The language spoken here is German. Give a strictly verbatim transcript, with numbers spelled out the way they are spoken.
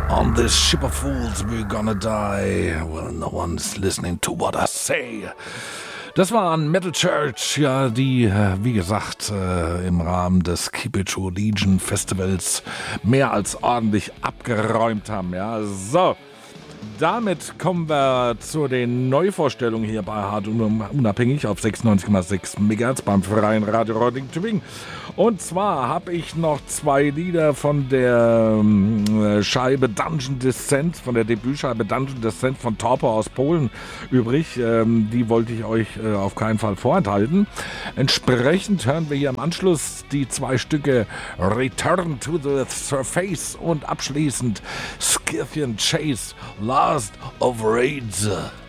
On this ship of fools we're gonna die. Well, no one's listening to what I say. Das war an Metal Church, ja, die, wie gesagt, im Rahmen des Keep It True Legion Festivals mehr als ordentlich abgeräumt haben, ja. So, damit kommen wir zu den Neuvorstellungen hier bei Hart und Unabhängig auf sechsundneunzig Komma sechs Megahertz beim freien Radio Roding Tübingen. Und zwar habe ich noch zwei Lieder von der äh, Scheibe Dungeon Descent, von der Debütscheibe Dungeon Descent von Torpor aus Polen übrig. Ähm, die wollte ich euch äh, auf keinen Fall vorenthalten. Entsprechend hören wir hier im Anschluss die zwei Stücke Return to the Surface und abschließend Scythian Chase, Last of Raids.